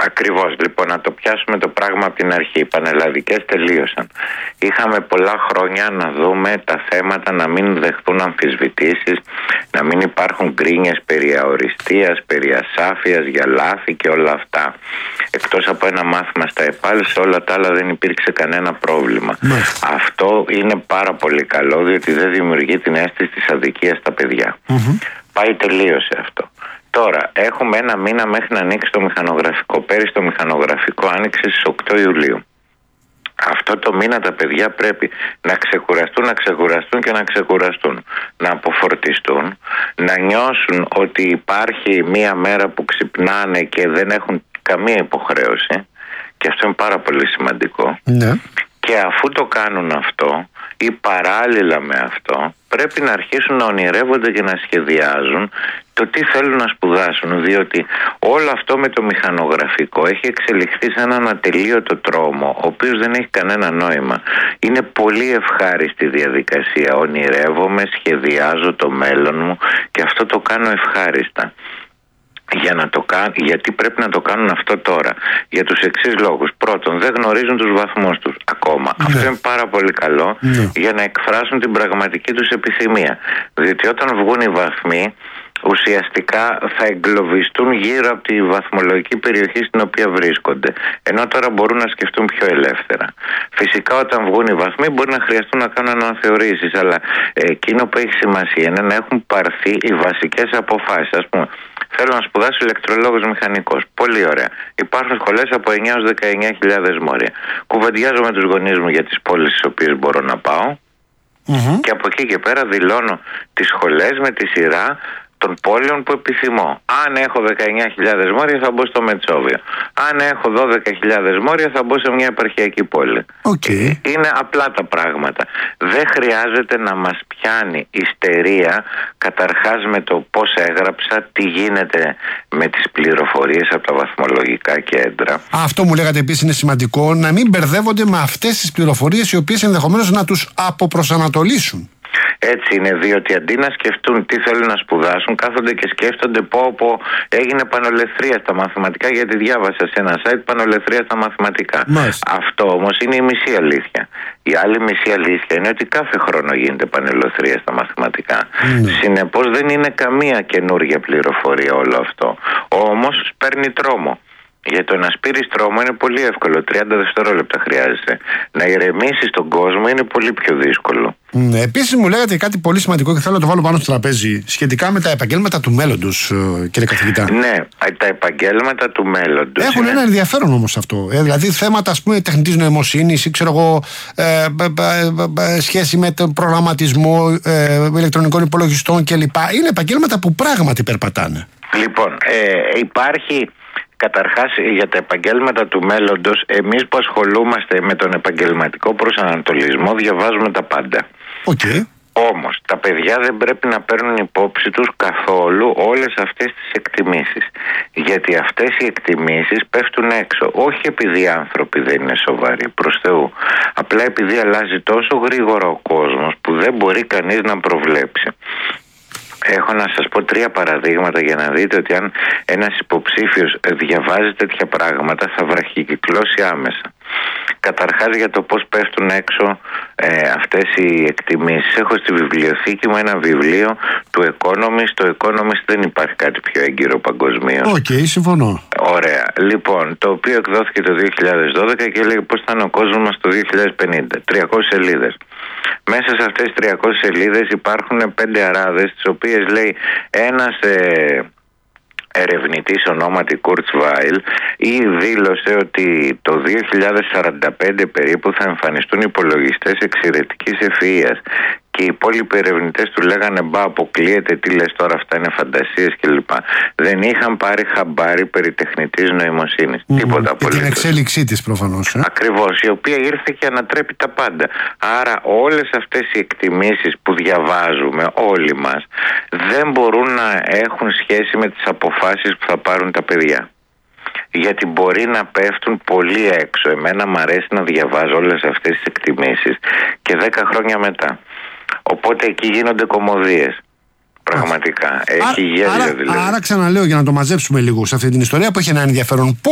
Ακριβώς. Λοιπόν, να το πιάσουμε το πράγμα από την αρχή. Οι πανελλαδικές τελείωσαν. Είχαμε πολλά χρόνια να δούμε τα θέματα να μην δεχτούν αμφισβητήσεις, να μην υπάρχουν γκρίνιες περί αοριστίας, περί ασάφειας για λάθη και όλα αυτά. Εκτός από ένα μάθημα στα ΕΠΑΛ, σε όλα τα άλλα δεν υπήρξε κανένα πρόβλημα. Αυτό είναι πάρα πολύ καλό, διότι δεν δημιουργεί την αίσθηση της αδικίας στα παιδιά. Πάει, τελείωσε αυτό. Τώρα, έχουμε ένα μήνα μέχρι να ανοίξει το μηχανογραφικό. Πέρυσι το μηχανογραφικό άνοιξε στις 8 Ιουλίου. Αυτό το μήνα τα παιδιά πρέπει να ξεκουραστούν, να αποφορτιστούν, να νιώσουν ότι υπάρχει μία μέρα που ξυπνάνε και δεν έχουν καμία υποχρέωση, και αυτό είναι πάρα πολύ σημαντικό. Ναι. Και αφού το κάνουν αυτό ή παράλληλα με αυτό, πρέπει να αρχίσουν να ονειρεύονται και να σχεδιάζουν το τι θέλουν να σπουδάσουν, διότι όλο αυτό με το μηχανογραφικό έχει εξελιχθεί σε έναν ατελείωτο τρόμο, ο οποίος δεν έχει κανένα νόημα. Είναι πολύ ευχάριστη διαδικασία. Ονειρεύομαι, σχεδιάζω το μέλλον μου και αυτό το κάνω ευχάριστα. Γιατί πρέπει να το κάνουν αυτό τώρα? Για τους εξής λόγους. Πρώτον, δεν γνωρίζουν τους βαθμούς τους ακόμα. Αυτό είναι πάρα πολύ καλό για να εκφράσουν την πραγματική τους επιθυμία. Διότι όταν βγουν οι βαθμοί, ουσιαστικά θα εγκλωβιστούν γύρω από τη βαθμολογική περιοχή στην οποία βρίσκονται. Ενώ τώρα μπορούν να σκεφτούν πιο ελεύθερα. Φυσικά όταν βγουν οι βαθμοί μπορεί να χρειαστούν να κάνουν αναθεωρήσεις, αλλά εκείνο που έχει σημασία είναι να έχουν πάρθει οι βασικές αποφάσεις. Ας πούμε, θέλω να σπουδάσω ηλεκτρολόγος μηχανικός. Πολύ ωραία. Υπάρχουν σχολές από 9 έως 19.000 μόρια. Κουβεντιάζω με τους γονείς μου για τις πόλεις στις οποίες μπορώ να πάω. Και από εκεί και πέρα δηλώνω τις σχολές με τη σειρά των πόλεων που επιθυμώ. Αν έχω 19.000 μόρια θα μπω στο Μετσόβιο. Αν έχω 12.000 μόρια θα μπω σε μια επαρχιακή πόλη. Είναι απλά τα πράγματα. Δεν χρειάζεται να μας πιάνει ιστερία καταρχάς με το πώς έγραψα, τι γίνεται με τις πληροφορίες από τα βαθμολογικά κέντρα. Αυτό μου λέγατε επίσης είναι σημαντικό, να μην μπερδεύονται με αυτές τις πληροφορίες οι οποίες ενδεχομένως να τους αποπροσανατολίσουν. Έτσι είναι, διότι αντί να σκεφτούν τι θέλουν να σπουδάσουν, κάθονται και σκέφτονται πω έγινε πανολεθρία στα μαθηματικά, γιατί διάβασα σε ένα site πανολεθρία στα μαθηματικά. Αυτό όμως είναι η μισή αλήθεια. Η άλλη μισή αλήθεια είναι ότι κάθε χρόνο γίνεται πανολεθρία στα μαθηματικά. Συνεπώς δεν είναι καμία καινούργια πληροφορία όλο αυτό. Όμως παίρνει τρόμο. Για το να σπείρεις τρόμο είναι πολύ εύκολο, 30 δευτερόλεπτα χρειάζεται. Να ηρεμήσεις τον κόσμο είναι πολύ πιο δύσκολο. Επίσης μου λέγατε κάτι πολύ σημαντικό και θέλω να το βάλω πάνω στο τραπέζι, σχετικά με τα επαγγέλματα του μέλλοντος, κύριε καθηγητά. Ναι, τα επαγγέλματα του μέλλοντος έχουν ένα ενδιαφέρον όμως αυτό. Δηλαδή θέματα, ας πούμε, τεχνητής νοημοσύνης ή ξέρω εγώ, σχέση με τον προγραμματισμό ηλεκτρονικών υπολογιστών κλπ. Είναι επαγγέλματα που πράγματι περπατάνε. Λοιπόν, υπάρχει... Καταρχάς, για τα επαγγέλματα του μέλλοντος, εμείς που ασχολούμαστε με τον επαγγελματικό προσανατολισμό διαβάζουμε τα πάντα. Όμως, τα παιδιά δεν πρέπει να παίρνουν υπόψη τους καθόλου όλες αυτές τις εκτιμήσεις. Γιατί αυτές οι εκτιμήσεις πέφτουν έξω. Όχι επειδή οι άνθρωποι δεν είναι σοβαροί, προς Θεού. Απλά επειδή αλλάζει τόσο γρήγορα ο κόσμος που δεν μπορεί κανείς να προβλέψει. Έχω να σας πω 3 παραδείγματα για να δείτε ότι αν ένας υποψήφιος διαβάζει τέτοια πράγματα θα βραχικυκλώσει άμεσα. Καταρχάς, για το πώς πέφτουν έξω αυτές οι εκτιμήσεις. Έχω στη βιβλιοθήκη μου ένα βιβλίο του Economist. Το Economist δεν υπάρχει κάτι πιο έγκυρο παγκοσμίως. Συμφωνώ. Ωραία. Λοιπόν, το οποίο εκδόθηκε το 2012 και έλεγε πώς θα είναι ο κόσμος μας το 2050. 300 σελίδες. Μέσα σε αυτές τις 300 σελίδες υπάρχουν 5 αράδες, τις οποίες λέει ένας ερευνητής ονόματι Kurzweil ή δήλωσε ότι το 2045 περίπου θα εμφανιστούν υπολογιστές εξαιρετικής ευφυΐας. Και οι υπόλοιποι ερευνητές του λέγανε μπα, αποκλείεται, τι λες τώρα, αυτά είναι φαντασίες κλπ. Δεν είχαν πάρει χαμπάρι περί τεχνητής νοημοσύνης. Τίποτα απολύτως. Και την εξέλιξή της προφανώς. Ακριβώς, η οποία ήρθε και ανατρέπει τα πάντα. Άρα όλες αυτές οι εκτιμήσεις που διαβάζουμε όλοι μας δεν μπορούν να έχουν σχέση με τις αποφάσεις που θα πάρουν τα παιδιά. Γιατί μπορεί να πέφτουν πολύ έξω. Εμένα μου αρέσει να διαβάζω όλες αυτές τις εκτιμήσεις και 10 χρόνια μετά. Οπότε εκεί γίνονται κωμωδίες. Πραγματικά. Έχει γέλιο δηλαδή. Άρα ξαναλέω, για να το μαζέψουμε λίγο σε αυτή την ιστορία που έχει ένα ενδιαφέρον.